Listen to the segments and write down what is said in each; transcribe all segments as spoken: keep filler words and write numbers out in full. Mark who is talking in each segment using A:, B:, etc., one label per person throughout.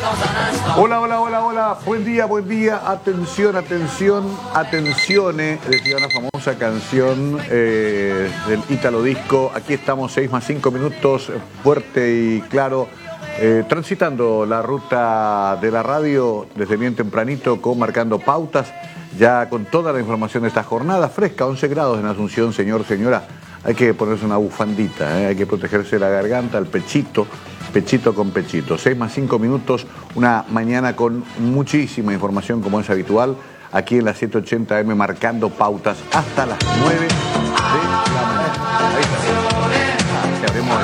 A: Hola, hola, hola, hola. Buen día, buen día. Atención, atención, atenzione. Decía una famosa canción eh, del Ítalo Disco. Aquí estamos, seis más cinco minutos, fuerte y claro, eh, transitando la ruta de la radio desde bien tempranito, con marcando pautas, ya con toda la información de esta jornada fresca, once grados en Asunción, señor, señora. Hay que ponerse una bufandita, ¿eh? Hay que protegerse la garganta, el pechito. Pechito con pechito. seis más cinco minutos, una mañana con muchísima información como es habitual, aquí en la setecientos ochenta eme, marcando pautas hasta las nueve de la mañana. Ahí está. Ah, abrimos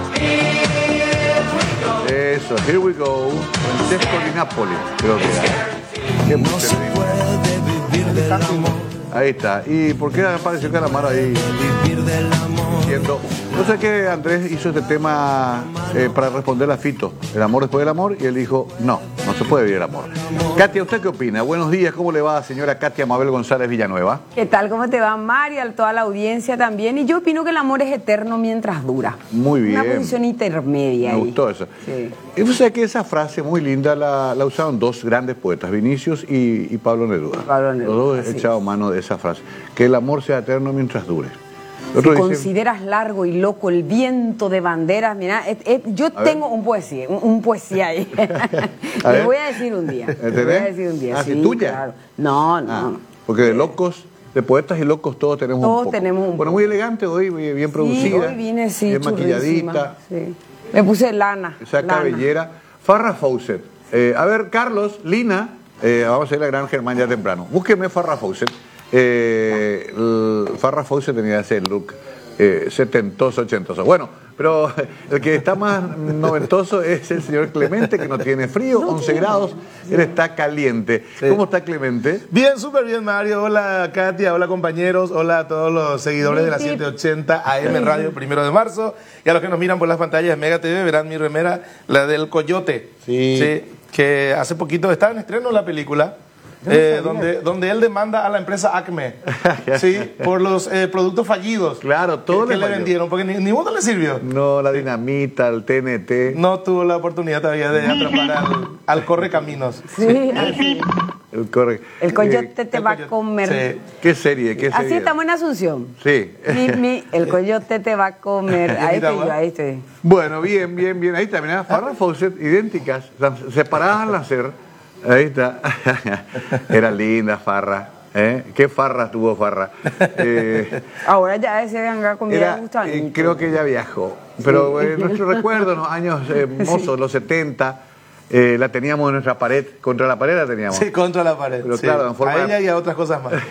A: el Eso, here we go. Francesco Di Napoli, creo que era. Qué no se puede vivir del amor. Ahí está. ¿Y por qué apareció Calamaro ahí? Vivir del amor. Diciendo, no sé qué, Andrés hizo este tema eh, para responder a Fito. El amor después del amor. Y él dijo, no, no se puede vivir el amor. Katia, ¿usted qué opina? Buenos días, ¿cómo le va, señora Katia Mabel González Villanueva?
B: ¿Qué tal? ¿Cómo te va, Mario? A toda la audiencia también. Y yo opino que el amor es eterno mientras dura.
A: Muy bien.
B: Una posición intermedia.
A: Me
B: ahí.
A: gustó eso.
B: Sí.
A: Y usted que esa frase muy linda la, la usaron dos grandes poetas, Vinicius y, y Pablo Neruda.
B: Pablo Neruda.
A: Los dos
B: sí.
A: echaron mano de esa frase. Que el amor sea eterno mientras dure.
B: Si
A: Otro dice,
B: consideras largo y loco el viento de banderas, mira, et, et, yo tengo un poesía, un, un poesía ahí. Le voy a decir un día. Le voy a decir un día.
A: Ah,
B: sí,
A: ¿sí, tuya?
B: Claro. No, no.
A: Ah, porque de locos, de poetas y locos todos tenemos
B: Todos
A: un poco.
B: tenemos un
A: Bueno, muy elegante hoy, bien producida.
B: Sí, hoy vine, sí,
A: bien
B: churrísima.
A: maquilladita.
B: Sí. Me puse lana.
A: Esa
B: lana.
A: cabellera. Farrah Fawcett. Eh, a ver, Carlos, Lina, eh, vamos a ir a la Gran Germán ya temprano. Búsqueme Farrah Fawcett. Eh, el, Farrah Fawcett tenía ese look eh, setentoso, ochentoso. Bueno, pero el que está más noventoso es el señor Clemente, que no tiene frío, once grados, él está caliente. Sí. ¿Cómo está Clemente?
C: Bien, súper bien, Mario. Hola, Katia, hola, compañeros, hola a todos los seguidores de la setecientos ochenta A M Radio, primero de marzo, y a los que nos miran por las pantallas de Mega T V, verán mi remera, la del Coyote.
A: Sí.
C: Sí, que hace poquito estaba en estreno la película. Eh, donde, donde él demanda a la empresa Acme, ¿sí? Por los eh, productos fallidos.
A: Claro, todo
C: que,
A: le,
C: que le vendieron, porque ni, ni uno le sirvió.
A: No, la dinamita, el T N T.
C: No tuvo la oportunidad todavía de atrapar al, al correcaminos.
B: Sí, así.
A: El, corre...
B: el coyote
A: eh,
B: te
C: el
B: va
C: coyote.
B: a comer.
A: Sí. ¿Qué serie? ¿Qué serie?
B: Así estamos en Asunción.
A: Sí.
B: Mi, mi, el coyote te va a comer. Ahí estoy yo, ahí estoy.
A: Bueno, bien, bien, bien. Ahí está, mirá, Farrah Fawcett, idénticas, separadas al nacer. Ahí está. Era linda Farrah. ¿Eh? ¿Qué farra tuvo Farrah? Eh,
B: Ahora ya ese venga comida
A: era, eh, creo que ella viajó. Pero sí. eh, nuestro recuerdo, en los años eh, mozos, sí. los setenta, eh, la teníamos en nuestra pared. Contra la pared la teníamos.
C: Sí, contra la pared.
A: Pero
C: sí.
A: claro, en forma
C: a ella y a otras cosas más.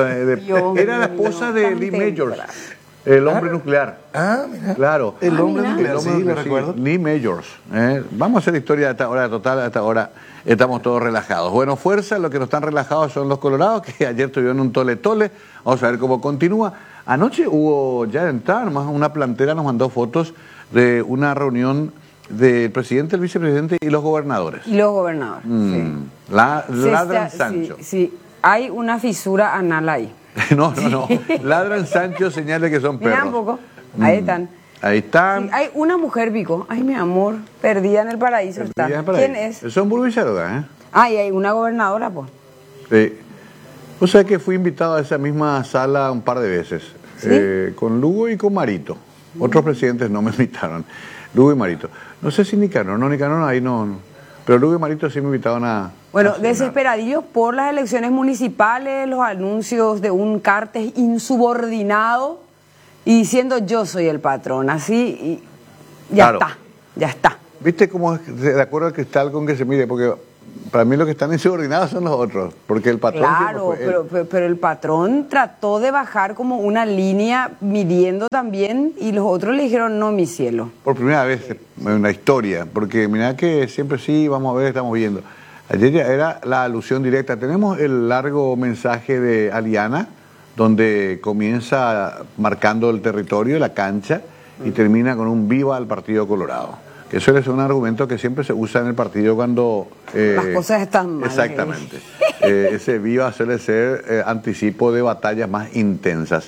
A: Era la esposa de Lee Majors. El hombre
C: ah,
A: nuclear.
C: Ah, mira.
A: Claro.
C: El hombre
B: ah,
C: nuclear, sí,
A: sí,
C: lo recuerdo.
A: Lee Majors. ¿eh? Vamos a hacer historia a esta hora total, a esta hora estamos todos relajados. Bueno, fuerza, los que no están relajados son los colorados, que ayer tuvieron un tole-tole. Vamos a ver cómo continúa. Anoche hubo, ya de entrada, nomás una plantera nos mandó fotos de una reunión del presidente, el vicepresidente y los gobernadores.
B: Y los gobernadores, mm,
A: sí. La, ladran
B: está,
A: Sancho.
B: Sí, sí, hay una fisura anal ahí.
A: no, no, no. Ladran Sancho, señales que son perros.
B: Mira un poco, ahí están.
A: Ahí están.
B: Sí, hay una mujer, Vico. Ay, mi amor, perdida en el paraíso está.
A: En el paraíso.
B: ¿Quién es?
A: Son Burbicharoga, ¿eh?
B: Ah, y hay una gobernadora, pues.
A: Sí. O sea que fui invitado a esa misma sala un par de veces.
B: ¿Sí?
A: Eh, con Lugo y con Marito. Otros presidentes no me invitaron. Lugo y Marito. No sé si Nicanor, no, Nicanor ahí no, no. Pero Lugo y Marito sí me invitaron a...
B: Bueno, desesperadillos por las elecciones municipales, los anuncios de un cártel insubordinado y diciendo yo soy el patrón, así y ya claro. está, ya está.
A: ¿Viste cómo es de acuerdo al cristal con que se mire? Porque para mí los que están insubordinados son los otros, porque el patrón...
B: Claro, pero, pero, pero el patrón trató de bajar como una línea midiendo también y los otros le dijeron no, mi cielo.
A: Por primera vez en la historia, porque mirá que siempre sí, vamos a ver, estamos viendo. Ayer ya era la alusión directa. Tenemos el largo mensaje de Aliana, donde comienza marcando el territorio, la cancha, y termina con un viva al Partido Colorado. Que eso es un argumento que siempre se usa en el partido cuando...
B: Eh, las cosas están mal.
A: Exactamente. eh, ese viva suele ser eh, anticipo de batallas más intensas.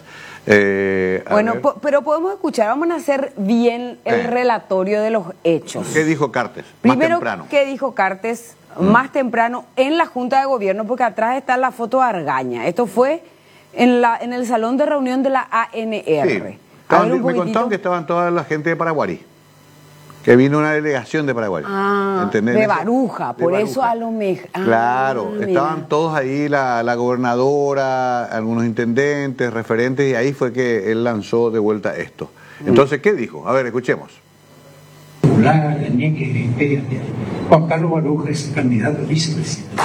A: Eh,
B: bueno, po pero podemos escuchar, vamos a hacer bien el
A: eh.
B: relatorio de los hechos.
A: ¿Qué dijo Cartes?
B: Primero,
A: más temprano.
B: ¿qué dijo Cartes mm. más temprano en la Junta de Gobierno? Porque atrás está la foto de Argaña. Esto fue en, la, en el salón de reunión de la A N R.
A: Sí. Estaban, me contaron que estaban toda la gente de Paraguarí, que vino una delegación de Paraguay.
B: Ah, de Baruja, por de eso Baruja. A lo mejor. Ah,
A: claro,
B: mira.
A: Estaban todos ahí, la, la gobernadora, algunos intendentes, referentes, y ahí fue que él lanzó de vuelta esto. Entonces, ¿qué dijo? A ver, escuchemos.
D: Juan Carlos Baruja es el candidato a vicepresidente.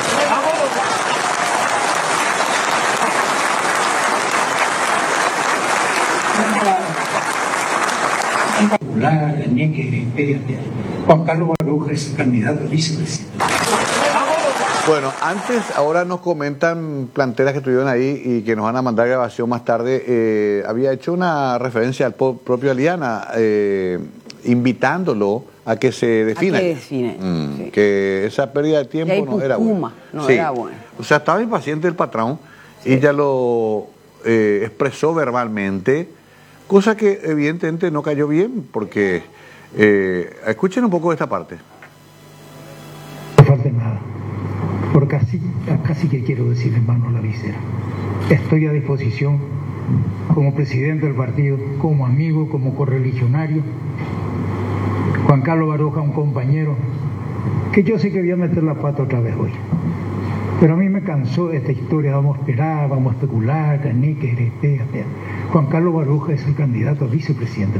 D: Juan Carlos Baruja es el candidato a vicepresidente.
A: Bueno, antes, ahora nos comentan planteras que estuvieron ahí y que nos van a mandar grabación más tarde. Eh, había hecho una referencia al propio Aliana, eh, invitándolo a que se defina.
B: A que define.
A: Mm,
B: sí.
A: Que esa pérdida de tiempo no era buena.
B: No
A: sí.
B: era buena.
A: O sea, estaba impaciente el patrón sí. y ya lo eh, expresó verbalmente, cosa que evidentemente no cayó bien, porque eh, escuchen un poco esta parte.
D: No falta nada, porque casi, casi que quiero decir en mano la visera. Estoy a disposición como presidente del partido, como amigo, como correligionario. Juan Carlos Baruja, un compañero que yo sé que voy a meter la pata otra vez hoy. Pero a mí me cansó esta historia, vamos a esperar, vamos a especular, caneque, heretea, heretea. Juan Carlos Baruja es el candidato a vicepresidente.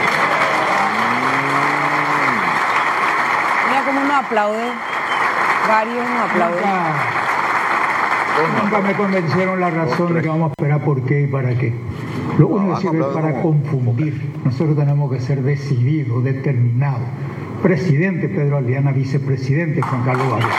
B: Mira cómo nos aplaude, varios nos aplauden.
D: Nunca, nunca me convencieron la razón de que vamos a esperar por qué y para qué. Lo único que sirve es para confundir. Nosotros tenemos que ser decididos, determinados. Presidente Pedro Aliana, vicepresidente Juan Carlos Baruja.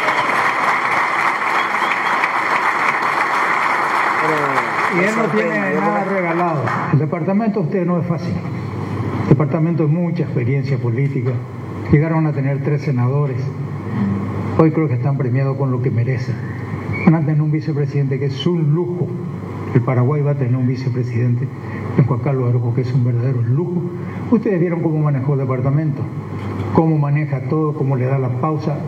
D: Y él no tiene nada regalado. El departamento de ustedes no es fácil. El departamento es mucha experiencia política. Llegaron a tener tres senadores. Hoy creo que están premiados con lo que merecen. Van a tener un vicepresidente que es un lujo. El Paraguay va a tener un vicepresidente, Juan Carlos Baruja, que es un verdadero lujo. Ustedes vieron cómo manejó el departamento, cómo maneja todo, cómo le da la pausa,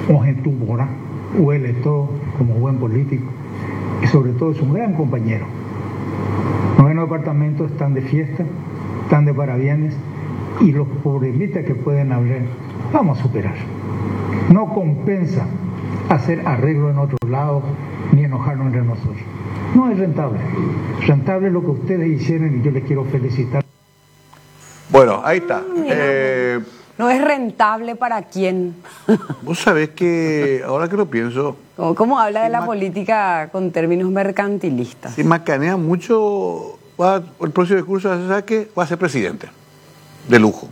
D: huele todo como buen político. Y sobre todo es un gran compañero. Los buenos departamentos están de fiesta, están de parabienes, y los problemitas que pueden haber, vamos a superar. No compensa hacer arreglo en otro lado, ni enojarnos entre nosotros. No es rentable. Rentable es lo que ustedes hicieron y yo les quiero felicitar.
A: Bueno, ahí está. Eh,
B: no es rentable para quién.
A: Vos sabés que, ahora que lo pienso...
B: ¿Cómo, cómo habla de la política con términos mercantilistas?
A: Si macanea mucho, va, el próximo discurso ¿sabes qué? Va a ser presidente. De lujo.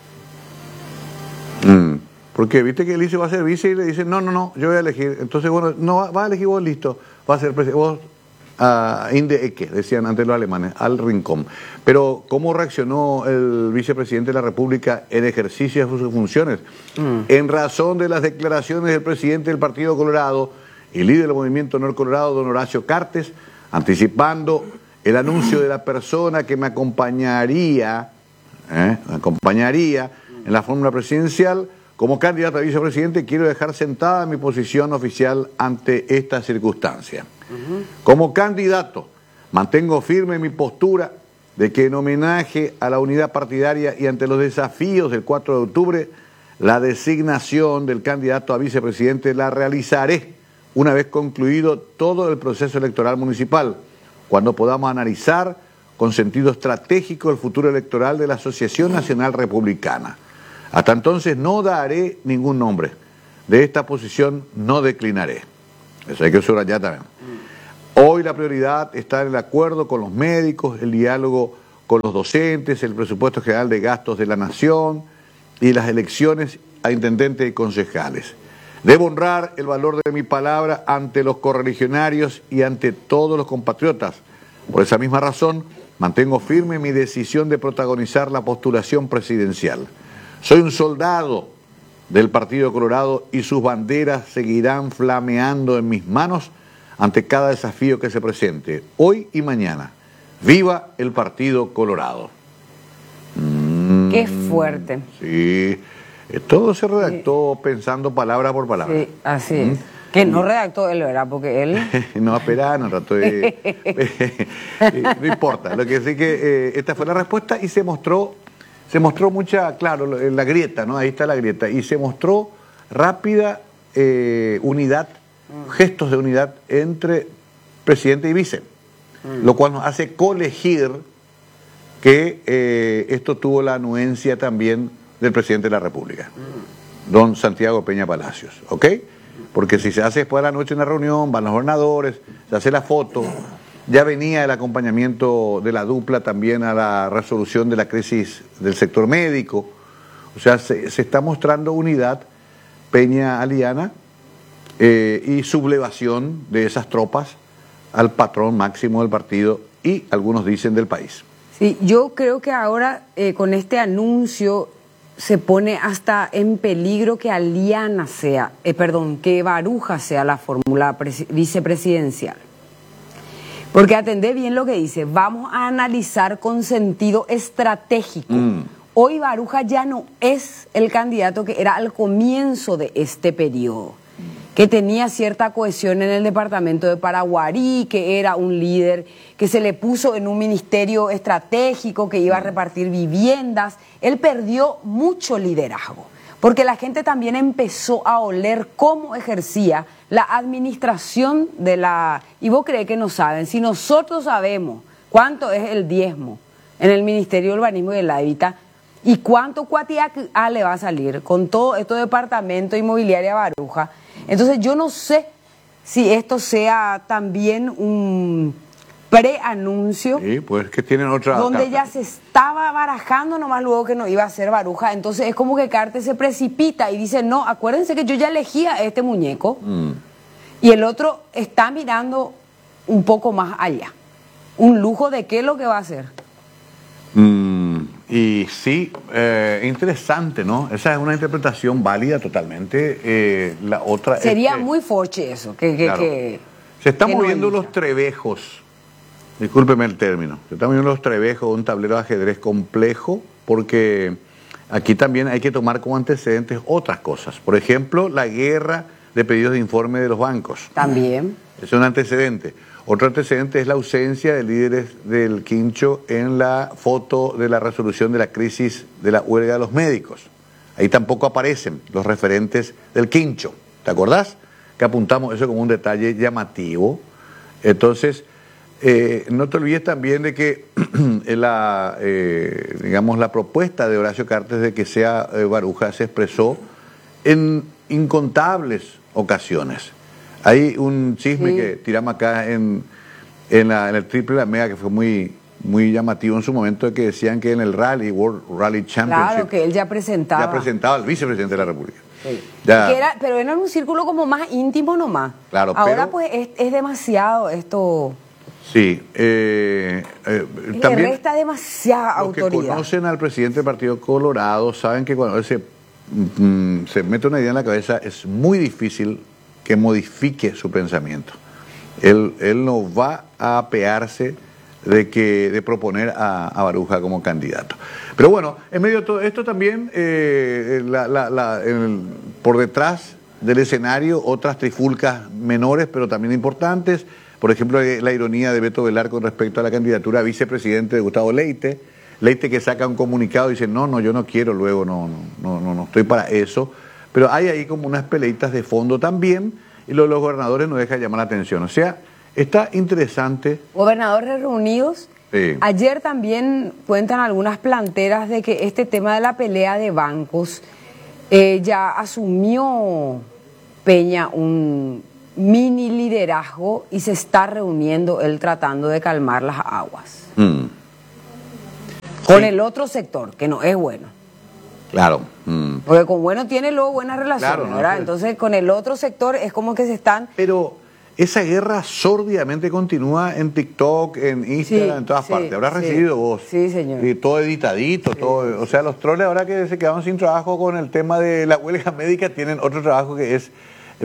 A: Mm. Porque viste que él dice va a ser vice y le dice no, no, no, yo voy a elegir. Entonces, bueno, no va a elegir vos, listo, va a ser presidente. Vos, uh, Inde Eke, decían antes los alemanes, al rincón. Pero, ¿cómo reaccionó el vicepresidente de la República en ejercicio de sus funciones? Mm. En razón de las declaraciones del presidente del Partido Colorado y líder del Movimiento Honor Colorado, don Horacio Cartes, anticipando el anuncio de la persona que me acompañaría, ¿eh? me acompañaría en la fórmula presidencial. Como candidato a vicepresidente, quiero dejar sentada mi posición oficial ante esta circunstancia. Uh-huh. Como candidato, mantengo firme mi postura de que en homenaje a la unidad partidaria y ante los desafíos del cuatro de octubre, la designación del candidato a vicepresidente la realizaré una vez concluido todo el proceso electoral municipal, cuando podamos analizar con sentido estratégico el futuro electoral de la Asociación Nacional Republicana. Hasta entonces no daré ningún nombre. De esta posición no declinaré. Eso hay que subrayar también. Hoy la prioridad está en el acuerdo con los médicos, el diálogo con los docentes, el presupuesto general de gastos de la nación y las elecciones a intendentes y concejales. Debo honrar el valor de mi palabra ante los correligionarios y ante todos los compatriotas. Por esa misma razón, mantengo firme mi decisión de protagonizar la postulación presidencial. Soy un soldado del Partido Colorado y sus banderas seguirán flameando en mis manos ante cada desafío que se presente, hoy y mañana. Viva el Partido Colorado. Mm,
B: Qué fuerte.
A: Sí, eh, todo se redactó sí. pensando palabra por palabra.
B: Sí, así ¿Mm? es. Que no redactó él, ¿verdad? Porque él...
A: no, espera, no trató de... no importa, lo que sí que eh, esta fue la respuesta y se mostró, se mostró mucha, claro, la grieta, ¿no? Ahí está la grieta. Y se mostró rápida eh, unidad, mm. gestos de unidad entre presidente y vice, mm. lo cual nos hace colegir que eh, esto tuvo la anuencia también del presidente de la República, mm. don Santiago Peña Palacios, ¿ok? Porque si se hace después de la noche una reunión, van los gobernadores, se hace la foto, ya venía el acompañamiento de la dupla también a la resolución de la crisis del sector médico, o sea, se, se está mostrando unidad Peña-Aliana eh, y sublevación de esas tropas al patrón máximo del partido y algunos dicen del país.
B: Sí, yo creo que ahora eh, con este anuncio se pone hasta en peligro que Aliana sea, eh, perdón, que Baruja sea la fórmula vicepresidencial. Porque atendé bien lo que dice, vamos a analizar con sentido estratégico. Mm. Hoy Baruja ya no es el candidato que era al comienzo de este periodo, que tenía cierta cohesión en el departamento de Paraguarí, que era un líder, que se le puso en un ministerio estratégico, que iba a repartir viviendas. Él perdió mucho liderazgo, porque la gente también empezó a oler cómo ejercía la administración de la... Y vos crees que no saben, si nosotros sabemos cuánto es el diezmo en el Ministerio de Urbanismo y del Hábitat, y cuánto cuatiac ah, le va a salir con todo esto de departamento inmobiliaria Baruja. Entonces yo no sé si esto sea también un preanuncio.
A: Sí, pues que tienen otra...
B: Donde
A: carta.
B: ya se estaba barajando nomás luego que no iba a ser Baruja. Entonces es como que Cartes se precipita y dice, no, acuérdense que yo ya elegí a este muñeco. Mm. Y el otro está mirando un poco más allá. Un lujo de qué es lo que va a hacer.
A: Mm. Y sí, eh, interesante, ¿no? Esa es una interpretación válida totalmente. Eh, la otra
B: Sería
A: es que,
B: muy forche eso. Que, que,
A: claro,
B: que,
A: se están
B: que
A: moviendo
B: no
A: los trebejos, discúlpeme el término, se están moviendo los trebejos de un tablero de ajedrez complejo, porque aquí también hay que tomar como antecedentes otras cosas. Por ejemplo, la guerra de pedidos de informe de los bancos.
B: También.
A: Es un antecedente. Otro antecedente es la ausencia de líderes del Quincho en la foto de la resolución de la crisis de la huelga de los médicos. Ahí tampoco aparecen los referentes del Quincho. ¿Te acordás? Que apuntamos eso como un detalle llamativo. Entonces, eh, no te olvides también de que la, eh, digamos, la propuesta de Horacio Cartes de que sea eh, Baruja se expresó en incontables ocasiones. Hay un chisme sí. que tiramos acá en, en, la, en el Triple La Mega que fue muy, muy llamativo en su momento, que decían que en el Rally, World Rally Championship...
B: Claro, que él ya presentaba.
A: Ya presentaba al vicepresidente de la República.
B: Sí. Ya. Que era, pero era un círculo como más íntimo nomás.
A: Claro,
B: ahora
A: pero,
B: pues es, es demasiado esto...
A: Sí. Eh, eh, también
B: le resta demasiada
A: los
B: autoridad.
A: que conocen al presidente del Partido Colorado saben que cuando él se, mm, se mete una idea en la cabeza es muy difícil que modifique su pensamiento. Él, él no va a apearse de, que, de proponer a, a Baruja como candidato. Pero bueno, en medio de todo esto también, eh, la, la, la, el, por detrás del escenario, otras trifulcas menores, pero también importantes. Por ejemplo, la ironía de Beto Velar con respecto a la candidatura a vicepresidente de Gustavo Leite. Leite que saca un comunicado y dice, no, no, yo no quiero luego, no, no, no, no estoy para eso. Pero hay ahí como unas peleitas de fondo también, y lo de los gobernadores no deja de llamar la atención. O sea, está interesante.
B: Gobernadores reunidos. Sí. Ayer también cuentan algunas planteras de que este tema de la pelea de bancos eh, ya asumió Peña un mini liderazgo y se está reuniendo él tratando de calmar las aguas. Mm. Con sí. el otro sector, que no es bueno.
A: Claro. Mm.
B: Porque con bueno tiene luego buenas relaciones,
A: claro, no,
B: ¿verdad?
A: pues.
B: Entonces con el otro sector es como que se están...
A: Pero esa guerra sórdidamente continúa en TikTok, en Instagram, sí, en todas sí, partes. Habrás sí, recibido vos.
B: Sí, señor.
A: Y todo editadito, sí, todo. O sea, los troles ahora que se quedaron sin trabajo con el tema de la huelga médica tienen otro trabajo que es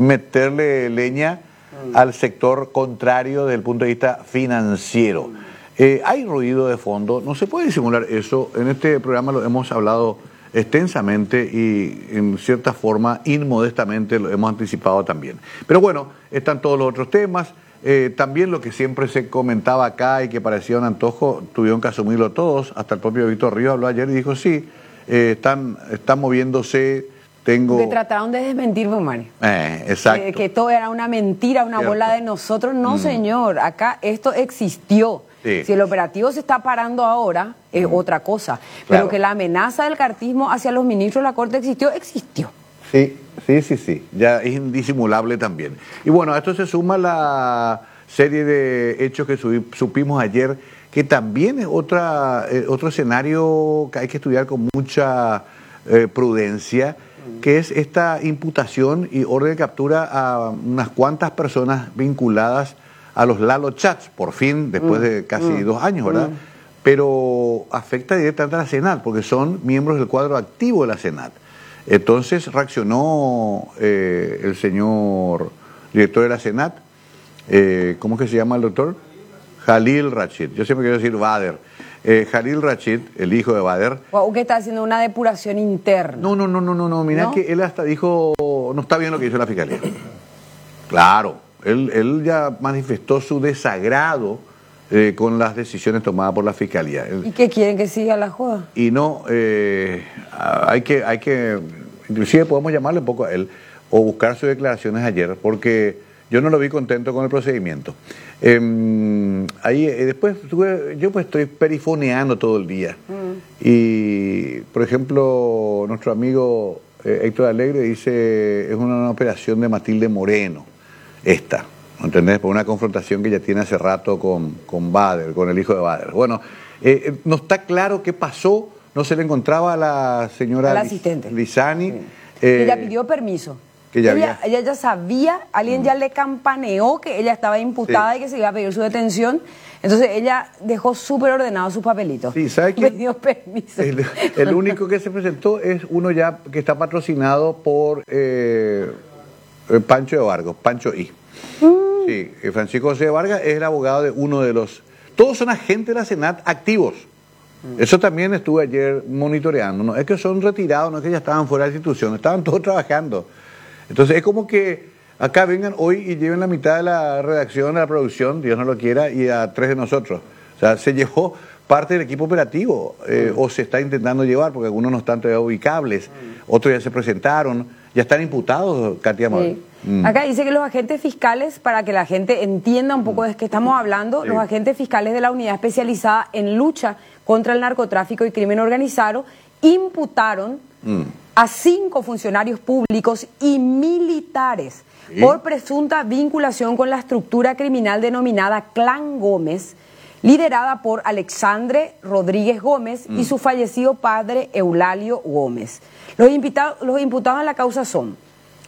A: meterle leña mm. al sector contrario desde el punto de vista financiero. Eh, hay ruido de fondo, no se puede disimular eso. En este programa lo hemos hablado extensamente y en cierta forma, inmodestamente, lo hemos anticipado también. Pero bueno, están todos los otros temas. Eh, también lo que siempre se comentaba acá y que parecía un antojo, tuvieron que asumirlo todos. Hasta el propio Víctor Ríos habló ayer y dijo, sí, eh, están, están moviéndose, tengo...
B: Que trataron de desmentir, Mario.
A: Eh, exacto.
B: Que, que todo era una mentira, una
A: Cierto.
B: bola de nosotros. No,
A: Mm.
B: señor, acá esto existió.
A: Sí.
B: Si el operativo se está parando ahora, es mm. otra cosa.
A: Claro.
B: Pero que la amenaza del cartismo hacia los ministros de la Corte existió, existió.
A: Sí, sí, sí, sí, ya es indisimulable también. Y bueno, a esto se suma la serie de hechos que supimos ayer, que también es otra, eh, otro escenario que hay que estudiar con mucha eh, prudencia, que es esta imputación y orden de captura a unas cuantas personas vinculadas a los Lalo Chats, por fin, después de casi mm. dos años, ¿verdad? Mm. Pero afecta directamente a la Senat, porque son miembros del cuadro activo de la Senat. Entonces reaccionó eh, el señor director de la Senat, eh, ¿cómo es que se llama el doctor? Jalil Rachid, yo siempre quiero decir Bader. Eh, Jalil Rachid, el hijo de Bader.
B: O que está haciendo una depuración interna.
A: No, no, no, no, no, no. Mira ¿No? que él hasta dijo, no está bien lo que hizo la Fiscalía. Claro, él, él ya manifestó su desagrado eh, con las decisiones tomadas por la Fiscalía.
B: ¿Y qué quieren que siga la joda?
A: Y no, eh, hay que, hay que, inclusive podemos llamarle un poco a él o buscar sus declaraciones ayer, porque yo no lo vi contento con el procedimiento. Eh, ahí eh, después yo pues estoy perifoneando todo el día. Mm. Y, por ejemplo, nuestro amigo eh, Héctor Alegre dice, es una, una operación de Matilde Moreno, esta. ¿Entendés? Por una confrontación que ya tiene hace rato con, con Bader, con el hijo de Bader. Bueno, eh, no está claro qué pasó, no se le encontraba a la señora
B: la asistente.
A: Lizani.
B: Sí.
A: Eh,
B: ella pidió permiso.
A: Que ya
B: ella,
A: había...
B: ella ya sabía, alguien mm. ya le campaneó que ella estaba imputada sí. y que se iba a pedir su detención. Entonces ella dejó súper ordenado sus papelitos.
A: Sí, ¿sabe quién?
B: Pidió permiso.
A: El, el único que se presentó es uno ya que está patrocinado por eh, Pancho de Vargas, Pancho I. Mm. Sí, Francisco José Vargas es el abogado de uno de los... Todos son agentes de la Senat activos. Mm. Eso también estuve ayer monitoreando. No es que son retirados, no es que ya estaban fuera de la institución, estaban todos trabajando. Entonces es como que acá vengan hoy y lleven la mitad de la redacción, de la producción, Dios no lo quiera, y a tres de nosotros. O sea, se llevó parte del equipo operativo, eh, mm. o se está intentando llevar, porque algunos no están todavía ubicables, mm. otros ya se presentaron, ya están imputados, Katia Amor.
B: Sí. Mm. Acá dice que los agentes fiscales, para que la gente entienda un poco de qué estamos hablando, sí. los agentes fiscales de la unidad especializada en lucha contra el narcotráfico y crimen organizado imputaron mm. a cinco funcionarios públicos y militares ¿sí? por presunta vinculación con la estructura criminal denominada Clan Gómez, liderada por Alexandre Rodríguez Gómez mm. y su fallecido padre Eulalio Gómez. Los imputados, los imputados en la causa son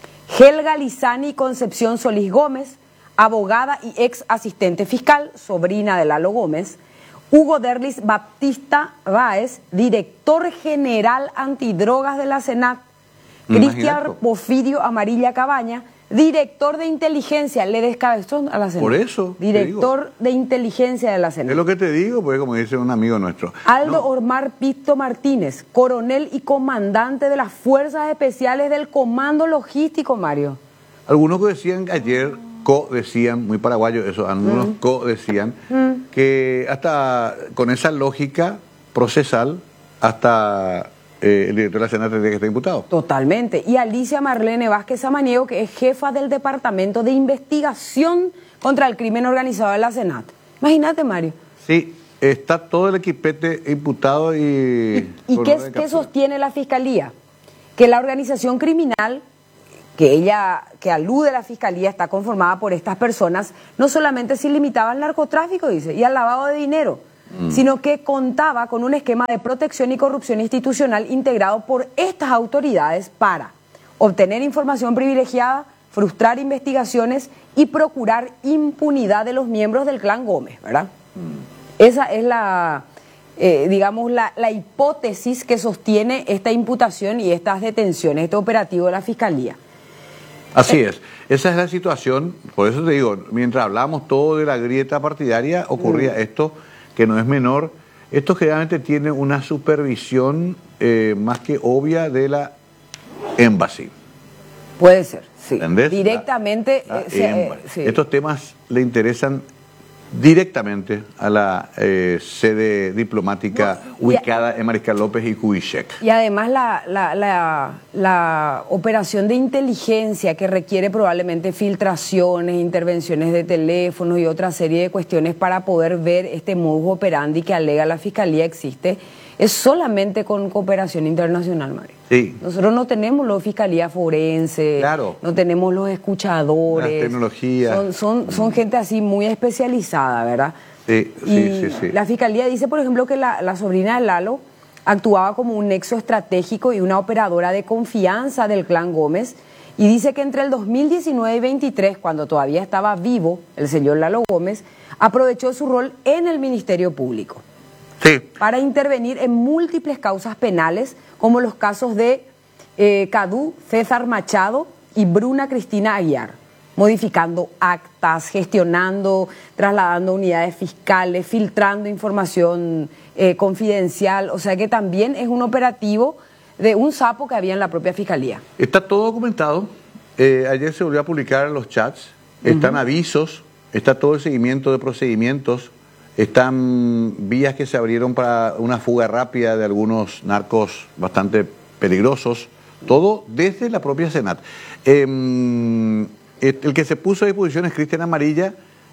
B: Helga Lizani Concepción Solís Gómez, abogada y ex asistente fiscal, sobrina de Lalo Gómez; Hugo Derlis Baptista Báez, director general antidrogas de la Senat; Cristian Porfirio Amarilla Cabaña, director de inteligencia, le descabezó a la Senat.
A: Por eso.
B: Director de inteligencia de la Senat.
A: Es lo que te digo, porque como dice un amigo nuestro.
B: Aldo
A: no.
B: Ormar Pito Martínez, coronel y comandante de las Fuerzas Especiales del Comando Logístico, Mario.
A: Algunos decían ayer, co-decían, muy paraguayos eso, algunos mm. co-decían, mm. que hasta con esa lógica procesal, hasta... Eh, el director de la Senat tendría que estar imputado.
B: Totalmente. Y Alicia Marlene Vázquez Samaniego, que es jefa del Departamento de Investigación contra el Crimen Organizado de la Senat. Imagínate, Mario.
A: Sí, está todo el equipete imputado y...
B: ¿Y, y qué, qué sostiene la Fiscalía? Que la organización criminal, que ella, que alude a la Fiscalía, está conformada por estas personas, no solamente se limitaba al narcotráfico, dice, y al lavado de dinero, Mm. sino que contaba con un esquema de protección y corrupción institucional integrado por estas autoridades para obtener información privilegiada, frustrar investigaciones y procurar impunidad de los miembros del Clan Gómez, ¿verdad? Mm. Esa es la, eh, digamos, la, la hipótesis que sostiene esta imputación y estas detenciones, este operativo de la Fiscalía.
A: Así es, esa es la situación, por eso te digo, mientras hablamos todo de la grieta partidaria, ocurría mm. esto, que no es menor, esto generalmente tiene una supervisión eh, más que obvia de la embassy.
B: Puede ser, sí.
A: ¿Entendés?
B: Directamente.
A: La- la
B: eh, se-
A: embassy.
B: sí.
A: Estos temas le interesan directamente a la eh, sede diplomática
B: No, y-
A: ubicada en Mariscal López y Kubitschek.
B: Y además la, la, la, la operación de inteligencia que requiere probablemente filtraciones, intervenciones de teléfonos y otra serie de cuestiones para poder ver este modus operandi que alega la Fiscalía existe, es solamente con cooperación internacional, Mario.
A: Sí.
B: Nosotros no tenemos la Fiscalía Forense,
A: Claro.
B: no tenemos los escuchadores.
A: Las tecnologías.
B: Son, son, son gente así muy especializada, ¿verdad?
A: Sí, sí,
B: Y
A: sí, sí.
B: la Fiscalía dice, por ejemplo, que la, la sobrina de Lalo actuaba como un nexo estratégico y una operadora de confianza del clan Gómez, y dice que entre el dos mil diecinueve y veintitrés, cuando todavía estaba vivo el señor Lalo Gómez, aprovechó su rol en el Ministerio Público
A: Sí.
B: para intervenir en múltiples causas penales, como los casos de eh, Cadú, César Machado y Bruna Cristina Aguiar, modificando actas, gestionando, trasladando unidades fiscales, filtrando información eh, confidencial, o sea que también es un operativo de un sapo que había en la propia Fiscalía.
A: Está todo documentado. Eh, ayer se volvió a publicar en los chats. Están avisos, está todo el seguimiento de procedimientos, están vías que se abrieron para una fuga rápida de algunos narcos bastante peligrosos. Todo desde la propia Senat. Eh, el que se puso a disposición es Cristian Amarilla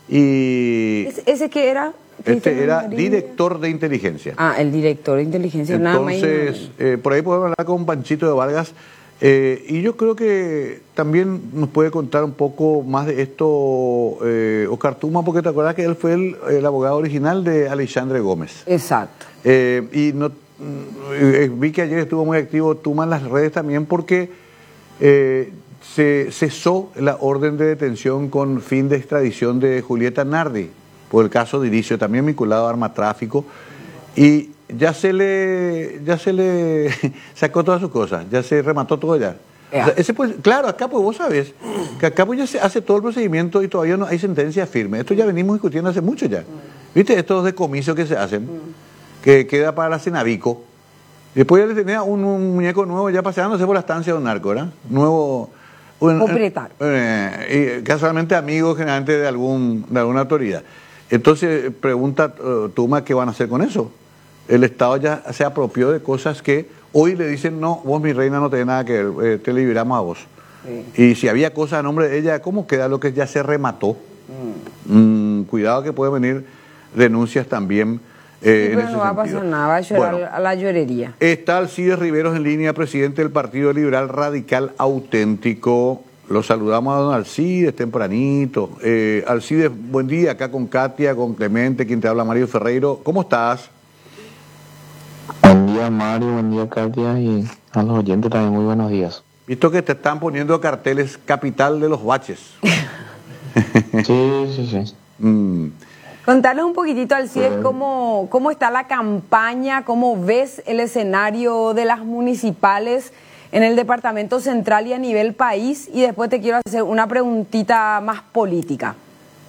A: y
B: ¿Ese, ese que era?
A: este era
B: Amarilla.
A: director de inteligencia.
B: Ah, el director de inteligencia. nada más y nada
A: Entonces,
B: menos.
A: eh, por ahí podemos hablar con Panchito de Vargas. eh, y yo creo que también nos puede contar un poco más de esto eh, Oscar Tuma, porque te acuerdas que él fue el, el abogado original de Alexandre Gómez.
B: Exacto.
A: Eh, y no, eh, vi que ayer estuvo muy activo Tuma en las redes también porque eh, se cesó la orden de detención con fin de extradición de Julieta Nardi por el caso de Iricio, también vinculado a armatráfico, y ya se le ya se le sacó todas sus cosas, ya se remató todo ya. O sea, ese pues, claro, acá pues vos sabés que acá pues ya se hace todo el procedimiento y todavía no hay sentencia firme. Esto ya venimos discutiendo hace mucho ya. ¿Viste? Estos decomisos que se hacen, que queda para la Cenavico. Después ya le tenía un, un muñeco nuevo ya paseándose por la estancia de un narco, ¿verdad? Nuevo. Un,
B: Propietario.
A: eh, y casualmente amigo generalmente de algún de alguna autoridad. Entonces pregunta uh, Tuma qué van a hacer con eso. El Estado ya se apropió de cosas que hoy le dicen, no, vos mi reina no tenés nada que ver, eh, te liberamos a vos. Sí. Y si había cosas a nombre de ella, ¿cómo queda lo que ya se remató? Mm. Mm, cuidado que pueden venir denuncias también. Eh,
B: sí,
A: en
B: pero
A: ese
B: no va a
A: sentido.
B: pasar nada, va a llorar
A: Bueno,
B: a la llorería.
A: está Alcides Riveros en línea, presidente del Partido Liberal Radical Auténtico. Lo saludamos a don Alcides tempranito. Eh, Alcides, buen día, acá con Katia, con Clemente, quien te habla, Mario Ferreiro. ¿Cómo estás?
E: Buen día, Mario, buen día, Katia, y a los oyentes también muy buenos días.
A: Visto que te están poniendo carteles capital de los baches.
E: Sí, sí, sí.
A: Mm.
B: Contanos un poquitito, Alcides, cómo, cómo está la campaña, cómo ves el escenario de las municipales en el Departamento Central y a nivel país, y después te quiero hacer una preguntita más política.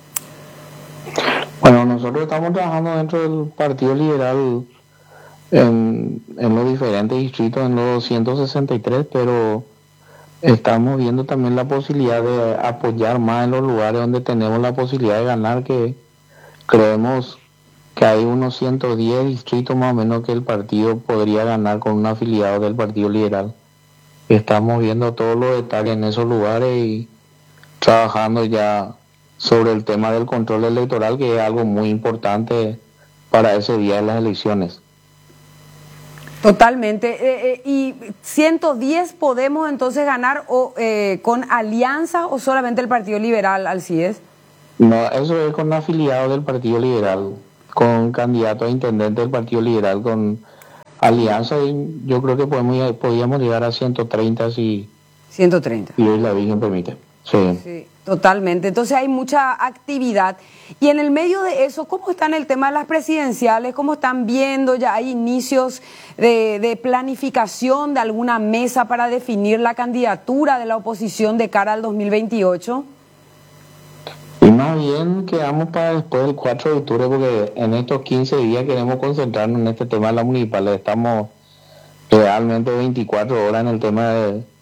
E: Bueno, nosotros estamos trabajando dentro del Partido Liberal en, en los diferentes distritos, en los ciento sesenta y tres, pero estamos viendo también la posibilidad de apoyar más en los lugares donde tenemos la posibilidad de ganar, que creemos que hay unos ciento diez distritos más o menos que el partido podría ganar con un afiliado del Partido Liberal. Estamos viendo todos los detalles en esos lugares y trabajando ya sobre el tema del control electoral, que es algo muy importante para ese día de las elecciones.
B: Totalmente. Eh, eh, ¿Y ciento diez podemos entonces ganar o eh, con alianza o solamente el Partido Liberal, Alcides?
E: No, eso es con afiliados del Partido Liberal, con candidatos a intendente del Partido Liberal, con alianza, y yo creo que podemos, podríamos llegar a ciento treinta si,
B: ciento treinta.
E: si hoy la Virgen permite. Sí.
B: Sí, totalmente. Entonces hay mucha actividad. Y en el medio de eso, ¿cómo están el tema de las presidenciales? ¿Cómo están viendo? ¿Ya hay inicios de, de planificación de alguna mesa para definir la candidatura de la oposición de cara al dos mil veintiocho?
E: Y más bien quedamos para después del cuatro de octubre, porque en estos quince días queremos concentrarnos en este tema de la municipal. Estamos realmente veinticuatro horas en el tema de